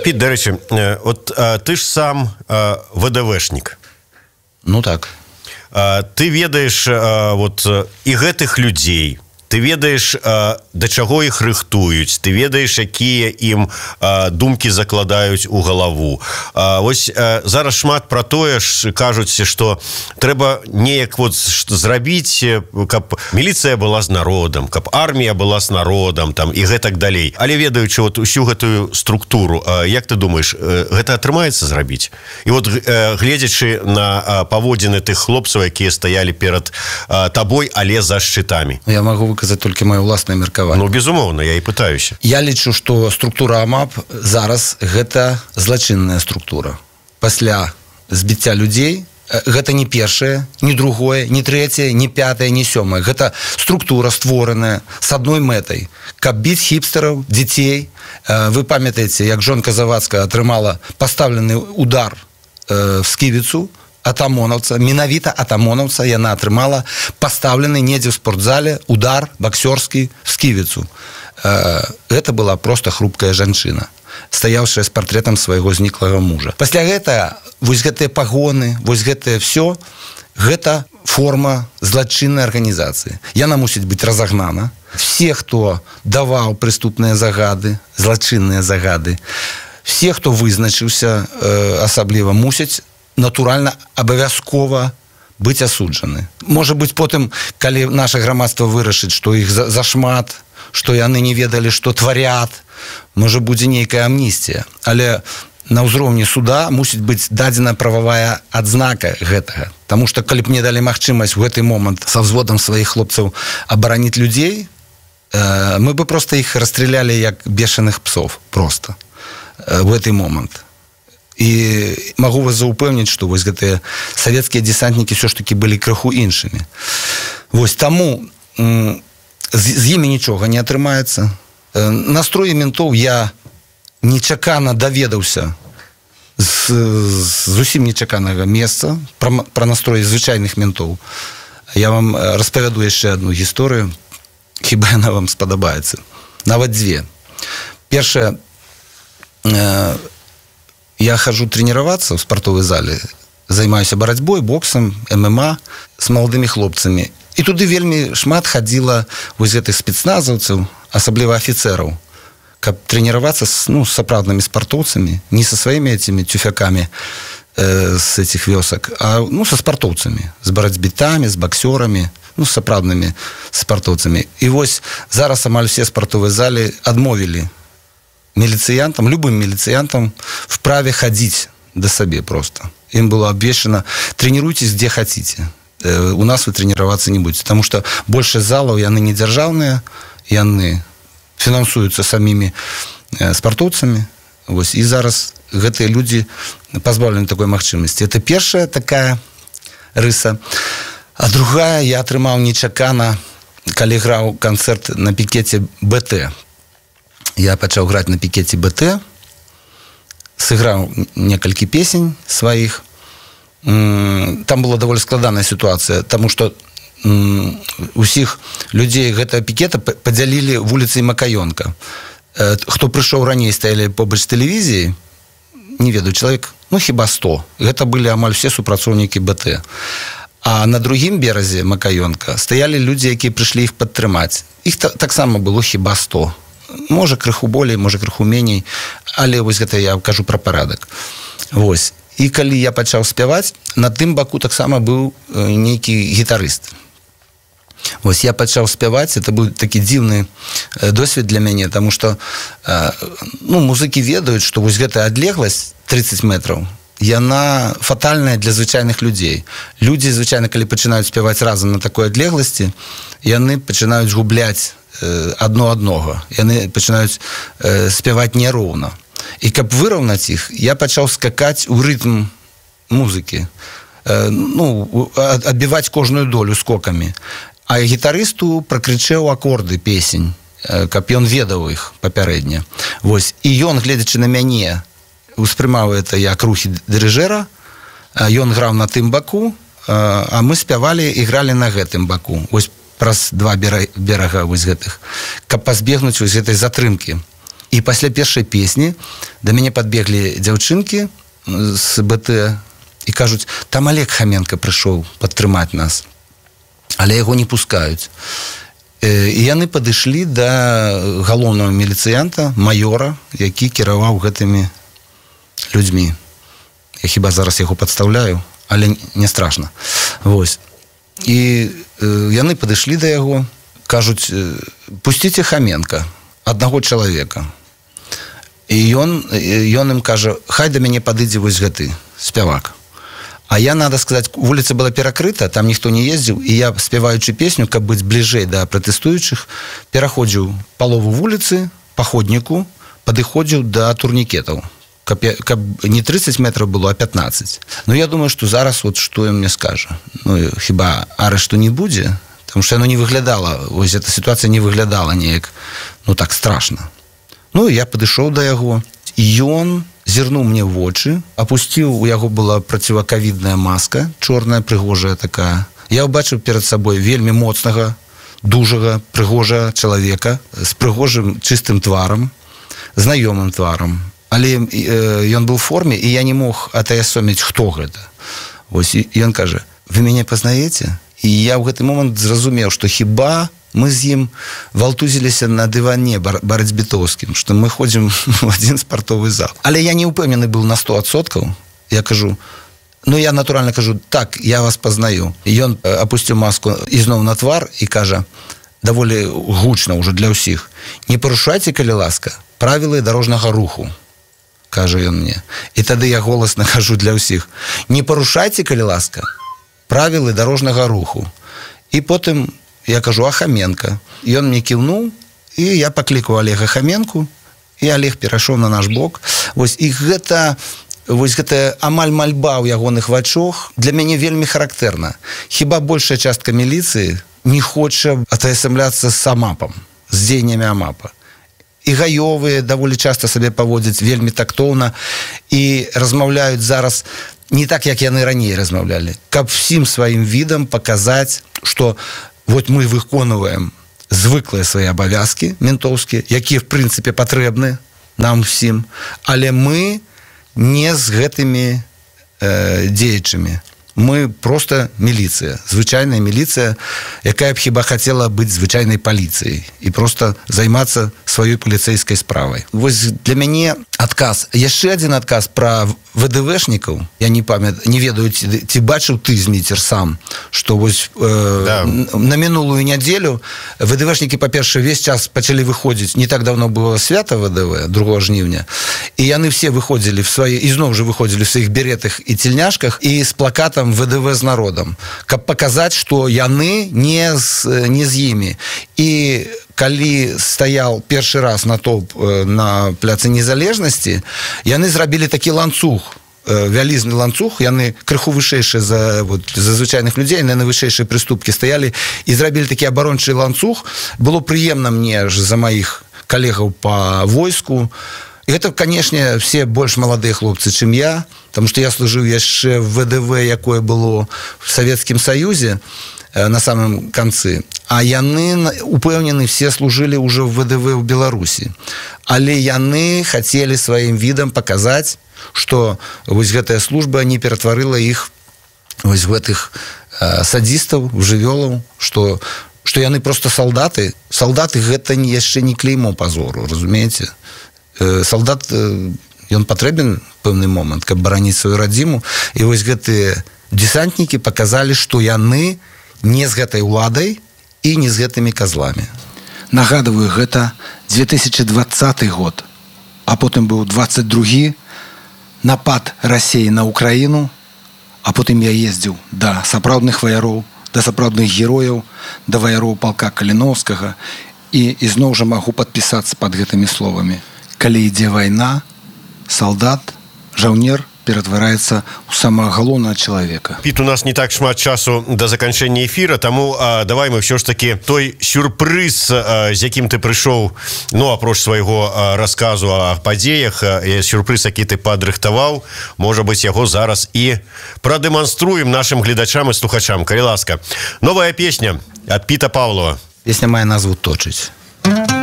Пит, дарэчы, от ты ж сам ВДВшнік. Ну так. Ты ведаеш вот і гэтых людзей, ты ведаеш, да чаго іх рыхтуюць, ты ведаеш, якія ім думкі закладаюць у галаву. Вось зараз шмат пра тое ж кажуць, што трэба неяк вот зрабіць, каб міліцыя была з народам, каб армія была з народам там, і гэтак далей. Але ведаючы вот усю гэтую структуру, як ты думаеш, гэта атрымаецца зрабіць? І вот гледзячы на паводзіны тых хлопцаў, якія стаялі перад табой, але за шчытамі. Я магу выказаць толькі маё ўласнае меркаванне. Ну, безумоўна, я і пытаюся. Я лічу, што структура АМАП зараз гэта злачынная структура. Пасля збіцця людзей гэта не першае, не другое, не трэцяе, не пятае, не сёмае. Гэта структура створаная з адной мэтай. Каб біць хіпстараў, дзяцей. Вы памятаеце, як жонка Завадская атрымала пастаўлены удар в сківіцу, атамонаўца, менавіта атамонаўца яна атрымала пастаўлены недзе ў спортзале удар баксёрскі в сківіцу. Гэта была проста хрупкая жанчына, стаяўшая з партрэтам свайго зніклага мужа. Пасля гэтага, вось гэтыя пагоны, вось гэтае ўсё, гэта форма злачыннай арганізацыі. Яна мусіць быць разагнана. Все, хто даваў прыступныя загады, злачынныя загады, все, хто вызначыўся асабліва, мусяць натуральна, абавязкова быць асуджаны. Можа быць, потым, калі наша грамадства вырашыць, што іх зашмат, што яны не ведалі, што тварят, можа будзе нейкая амністія. Але на ўзроўні суда мусіць быць дадзена прававая адзнака гэтага. Таму што, калі б мне далі магчымасць у гэты момант са взводам сваіх хлопцаў абараніць людзей, мы бы проста іх расстрелялі як бешаных псов. Проста. В гэты момант. І магу вас заўпэўніць, што вось гэтыя савецкія дэсантнікі ўсё ж такі былі крыху іншымі. Вось таму з імі нічога не атрымаецца. Настроі ментоў я нечакана даведаўся з зусім нечаканага месца пра настроі звычайных ментоў. Я вам распавяду яшчэ адну гісторыю, хіба яна вам спадабаецца. Нават дзве. Першае, я хожу тренироваться в спортовой зале, займаюся барацьбой, боксом, ММА с молодыми хлопцами. И туды вельмі шмат ходила вось гэтых спецназаўцаў, асабліва офицеров, каб тренироваться с сапраўднымі спартоўцамі, не со своими этими тюфяками с этих вёсак, а со спартоўцамі, с барацьбітамі, с боксерами, с сапраўднымі спартоўцамі. И вось зараз амаль все спортовые залы адмовілі милициянтам, любым милициянтам вправе ходить до себе просто. Им было обвешено: тренируйтесь где хотите. У нас вы тренироваться не будете. Потому что больше залов, яны не державные, яны финансуются самими спартовцами. И зараз гэтыя люди позбавлены такой магчымасці. Это первая такая рыса. А другая, я атрымаў нечакана, калі граў канцэрт на пікеце БТ. Я пачаў граць на пікеце БТ, сыграў некалькі песень сваіх. Там была даволі складаная сітуацыя, таму што усіх людзей гэтага пікета падзялілі вуліцай Макаёнка. Хто прыйшоў раней, стаялі побач з тэлевізіяй, не ведаю, чалавек, хіба 100. Гэта былі амаль все супрацоўнікі БТ. А на другім беразе Макаёнка стаялі людзі, якія прыйшлі іх падтрымаць. Іх таксама было хіба 100. Можа крыху болей, можа крыху меней, але вось гэта я кажу пра парадак. Вось. І калі я пачаў спяваць, на тым баку таксама быў нейкі гітарыст. Вось я пачаў спяваць, это быў такі дзіўны досвед для мяне, таму што музыкі ведаюць, што вось гэтая адлегласць 30 метраў, яна фатальная для звычайных людзей. Людзі звычайна, калі пачынаюць спяваць разам на такой адлегласці, яны пачынаюць губляць адно аднога. Яны пачынаюць спяваць няроўна. І каб выраўнаць іх, я пачаў скакаць у рытм музыкі, адбіваць кожную долю скокамі. А гітарысту пракрычэў акорды песень, каб ён ведаў іх папярэдне. Вось. І ён, гледзячы на мяне, успрымаў это як рухі дырыжэра, ён граў на тым баку, а мы спявалі і гралі на гэтым баку. Вось праз два берага вось гэтых, каб пазбегнуць вось гэтай затрымкі. І пасля першай песні да мяне падбеглі дзяўчынкі з БТ і кажуць, там Олег Хоменко прыйшоў падтрымаць нас, але яго не пускаюць. І яны падышлі да галоўнага міліцыянта, маёра, які кіраваў гэтымі людзьмі. Я хіба зараз яго падстаўляю, але не страшна. Вось. І яны падышлі да яго, кажуць, пусціце Хоменко, аднаго чалавека. І ён ім кажа, хай да мяне падыдзе вось гэты спявак. А я, надо сказать, вуліца была перакрыта, там ніхто не ездзіў, і я, спяваючы песню, каб быць бліжэй да пратэстуючых, пераходзіў палову вуліцы, па ходніку, падыходзіў да турнікетаў. Каб не 30 метров было, а 15. Ну, я думаю, што зараз вот што ён мне скажа. Ну, хіба арышту не будзе? Потому што яно не выглядала, вось эта сітуацыя не выглядала неяк, ну, так страшна. Ну, я падышоў да яго, і ён зірнуў мне в вочы, апусціў, у яго была процівакавідная маска, чорная, прыгожая такая. Я ўбачыў перад сабой вельмі моцнага, дужага, прыгожага чалавека, з прыгожым чыстым тварам, знаёмым тварам. Але ён быў у форме, і я не мог атаясоміць, хто гэта. Вось, і ён кажа, вы мяне пазнаеце? І я ў гэты момант зразумеў, што хіба мы з ім валтузіліся на дыване барацьбітоўскім, што мы ходзім в один спартовы зал. Але я не ўпэўнены быў на 100%. Я кажу, ну я натуральна кажу, так, я вас пазнаю. І ён апусціў маску ізноў на твар і кажа, даволі гучна ўжо для ўсіх, не парушайце, калі ласка, правілы дарожнага руху, кажа ён мне. І тады я голасна кажу для ўсіх, не парушайце, калі ласка, правілы дарожнага руху. І потым я кажу, а Хоменко? Ён мне кіўнуў, і я паклікаў Олега Хоменку, і Олег перайшоў на наш бок. Вось, і гэта амаль мальба ў ягоных вачах для мяне вельмі характэрна. Хіба большая частка міліцыі не хоча атаясамляцца з АМАПам, з дзеяннямі АМАПа. І гаёвыя даволі часта сабе паводзяць вельмі тактоўна і размаўляюць зараз не так, як яны раней размаўлялі. Каб всім сваім відам паказаць, што вот мы выконваем звыклыя свае абавязкі ментоўскія, якія в прынцыпе патрэбны нам всім, але мы не з гэтымі дзеячамі. Мы просто міліцыя, звычайная міліцыя, якая б хіба хацела быць звычайнай паліцыяй і просто займацца сваёй паліцэйскай справай. Вось для мяне адказ, яшчэ адзін адказ пра ВДВшнікаў. Я не ведаю, ці бачыў ты, Зміцер, сам, што вось на мінулую нядзелю ВДВшнікі, па-першае, весь час пачалі выходзіць, не так давно было свята ВДВ, 2 жніўня, і яны все выходзілі ізноў жа выходзілі в сваіх беретах і цельняшках і з плакатам ВДВ з народам, каб паказаць, што яны не з імі. І калі стаяў першы раз натоўп на пляцы Незалежнасці, яны зрабілі такі ланцуг, вялізны ланцуг, яны крыху вышэйшыя за звычайных людзей, на вышэйшыя прыступкі стаялі і зрабілі такі абарончы ланцуг. Было прыемна мне ж за маіх калегаў па войску. І гэта, канешне, все больш маладыя хлопцы, чым я, таму што я служыў яшчэ в ВДВ, якое было в Савецкім Саюзе на самым канцы. А яны, упэўнены, все служылі ўжо в ВДВ ў Беларусі. Але яны хацелі сваім відам паказаць, што вось гэтая служба не ператварыла іх вось гэтых садзістаў, жывёлаў, што яны просто салдаты. Салдаты гэта яшчэ не клеймо пазору, разумееце? Салдат, ён патрэбен пэўны момант, каб бараніць сваю радзіму. І вось гэтыя десантнікі паказалі, што яны не з гэтай уладай і не з гэтымі казламі. Нагадываю, гэта 2020 год, а потым быў 22-й, напад Расіі на Украіну, а потым я ездзіў да сапраўдных ваяроў, да сапраўдных герояў, да ваяроў палка Каліноўскага, і ізноў жа магу падпісацца пад гэтымі словамі. Калі ідзе вайна, салдат, жаўнер ператвараецца ў самага галоўнага чалавека. Піт, у нас не так шмат часу да заканчэння эфіра, таму давай мы ўсё ж такі той сюрпрыз, з якім ты прыйшоў, ну, апроч свайго расказу о падзеях, сюрпрыз, які ты падрыхтаваў, можа быць, яго зараз і прадэманструем нашим гледачам і слухачам. Калі ласка, новая песня ад Піта Павлова. Песня мае назву «Точыць».